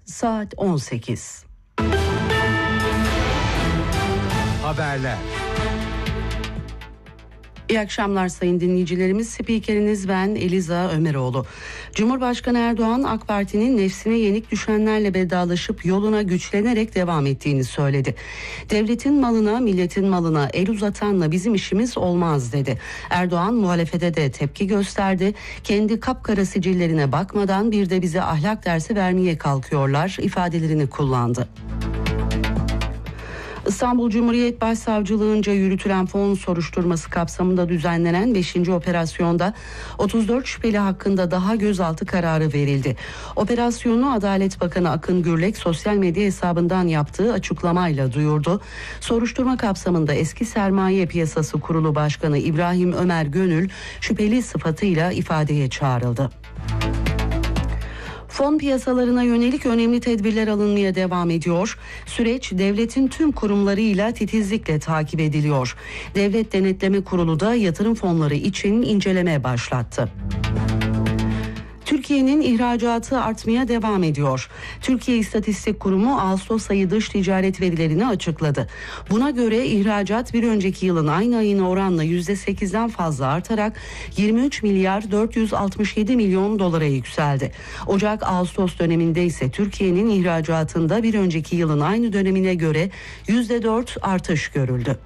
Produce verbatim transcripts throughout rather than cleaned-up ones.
Saat on sekiz. Haberler. İyi akşamlar sayın dinleyicilerimiz. Spikeriniz ben Eliza Ömeroğlu. Cumhurbaşkanı Erdoğan AK Parti'nin nefsine yenik düşenlerle vedalaşıp yoluna güçlenerek devam ettiğini söyledi. Devletin malına, milletin malına el uzatanla bizim işimiz olmaz dedi. Erdoğan muhalefete de tepki gösterdi. Kendi kapkara sicillerine bakmadan bir de bize ahlak dersi vermeye kalkıyorlar ifadelerini kullandı. İstanbul Cumhuriyet Başsavcılığınca yürütülen fon soruşturması kapsamında düzenlenen beşinci operasyonda otuz dört şüpheli hakkında daha gözaltı kararı verildi. Operasyonu Adalet Bakanı Akın Gürlek sosyal medya hesabından yaptığı açıklamayla duyurdu. Soruşturma kapsamında Eski Sermaye Piyasası Kurulu Başkanı İbrahim Ömer Gönül şüpheli sıfatıyla ifadeye çağrıldı. Fon piyasalarına yönelik önemli tedbirler alınmaya devam ediyor. Süreç devletin tüm kurumlarıyla titizlikle takip ediliyor. Devlet Denetleme Kurulu da yatırım fonları için inceleme başlattı. Türkiye'nin ihracatı artmaya devam ediyor. Türkiye İstatistik Kurumu Ağustos ayı dış ticaret verilerini açıkladı. Buna göre ihracat bir önceki yılın aynı ayına oranla yüzde sekizden fazla artarak yirmi üç milyar dört yüz altmış yedi milyon dolara yükseldi. Ocak-Ağustos döneminde ise Türkiye'nin ihracatında bir önceki yılın aynı dönemine göre yüzde dört artış görüldü.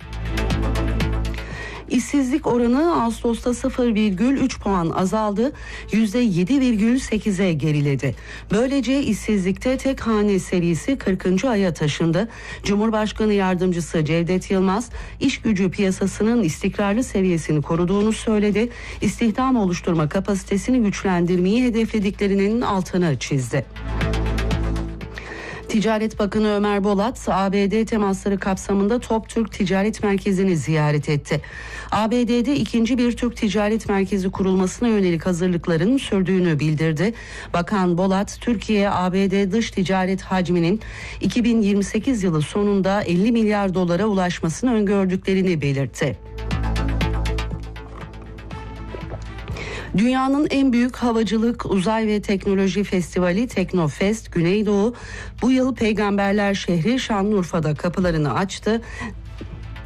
İşsizlik oranı Ağustos'ta sıfır virgül üç puan azaldı, yüzde yedi virgül sekize geriledi. Böylece işsizlikte tek hane serisi kırkıncı aya taşındı. Cumhurbaşkanı Yardımcısı Cevdet Yılmaz, iş gücü piyasasının istikrarlı seviyesini koruduğunu söyledi. İstihdam oluşturma kapasitesini güçlendirmeyi hedeflediklerinin altını çizdi. Ticaret Bakanı Ömer Bolat, A B D temasları kapsamında Toptürk Ticaret Merkezi'ni ziyaret etti. A B D'de ikinci bir Türk ticaret merkezi kurulmasına yönelik hazırlıkların sürdüğünü bildirdi. Bakan Bolat, Türkiye-A B D dış ticaret hacminin iki bin yirmi sekiz yılı sonunda elli milyar dolara ulaşmasını öngördüklerini belirtti. Dünyanın en büyük havacılık, uzay ve teknoloji festivali Teknofest Güneydoğu bu yıl Peygamberler şehri Şanlıurfa'da kapılarını açtı.